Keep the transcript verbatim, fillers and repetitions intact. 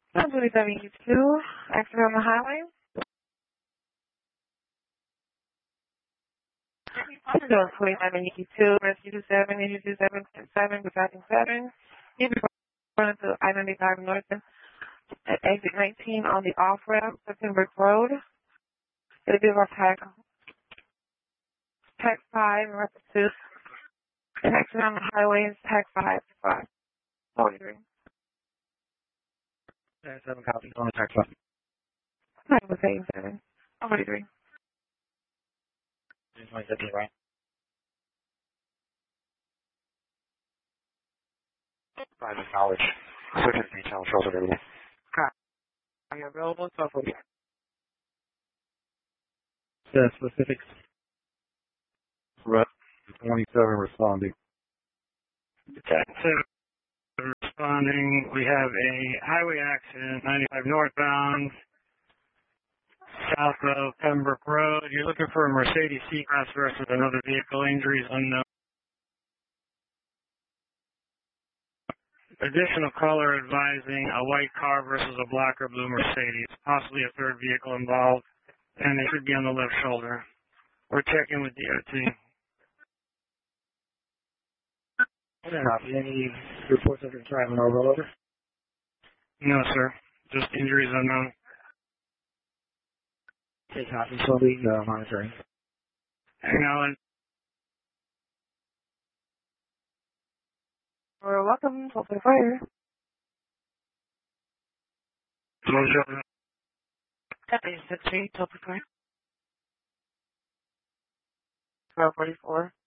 one twenty-seven E two, accident on the highway. Door twenty-seven E two, rescue two seven, issue two seven seven, departing seven. You be running to I ninety-five North at exit nineteen on the off-ramp, September Road. It'll be our pack, pack five, reference two. An accident on the highway is pack five, five, forty-three. seven copies on the tax button. I was saying seven, forty-three. Right. Private knowledge. Certain details also available. Are you available? twelve forty. The specifics. twenty-seven responding. Seven responding. We have a highway accident, ninety-five northbound, south of Pembroke Road. You're looking for a Mercedes C-Class versus another vehicle. Injuries unknown. Additional caller advising a white car versus a black or blue Mercedes, possibly a third vehicle involved, and it should be on the left shoulder. We're checking with D O T. Copy. Any reports of driving over over? No, sir. Just injuries unknown. Take copy. So we uh, monitoring. Acknowledge. We're welcome. Open fire. Mojo. Deputy six three, open fire. twelve forty-four.